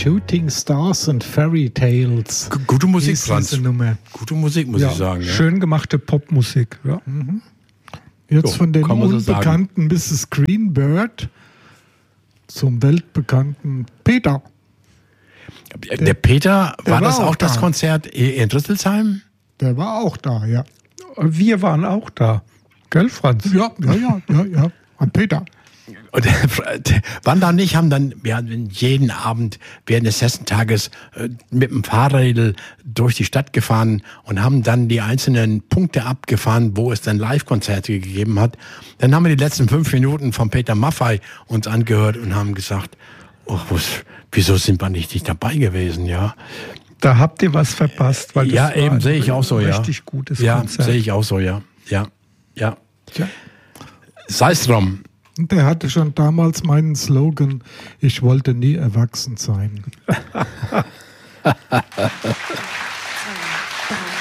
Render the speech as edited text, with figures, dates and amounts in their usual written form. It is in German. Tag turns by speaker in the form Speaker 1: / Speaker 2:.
Speaker 1: Shooting Stars and Fairy Tales.
Speaker 2: Gute Musik, Franz.
Speaker 1: Nummer.
Speaker 2: Gute Musik, muss ich sagen. Ja.
Speaker 3: Schön gemachte Popmusik. Ja.
Speaker 1: Jetzt von dem
Speaker 2: kann man so
Speaker 1: unbekannten Mrs. Greenbird zum weltbekannten Peter.
Speaker 2: Der Peter, war das
Speaker 1: war
Speaker 2: auch
Speaker 1: auch
Speaker 2: das
Speaker 1: da.
Speaker 2: Konzert in Rüsselsheim?
Speaker 1: Der war auch da, ja.
Speaker 3: Wir waren auch da. Gell, Franz?
Speaker 1: Ja. Und Peter.
Speaker 2: Und waren da nicht, wir haben jeden Abend während des Hessentages mit dem Fahrrädel durch die Stadt gefahren und haben dann die einzelnen Punkte abgefahren, wo es dann Live-Konzerte gegeben hat. Dann haben wir die letzten 5 Minuten von Peter Maffay uns angehört und haben gesagt, wieso sind wir nicht dabei gewesen, ja?
Speaker 3: Da habt ihr was verpasst, weil das
Speaker 2: Ja,
Speaker 3: war
Speaker 2: eben,
Speaker 3: ein
Speaker 2: sehe ich auch so, ja.
Speaker 3: richtig gutes
Speaker 2: Ja,
Speaker 3: Konzert.
Speaker 2: sehe ich auch so, ja. Ja.
Speaker 1: Tja.
Speaker 2: Sei es drum.
Speaker 1: Und der hatte schon damals meinen Slogan, ich wollte nie erwachsen sein.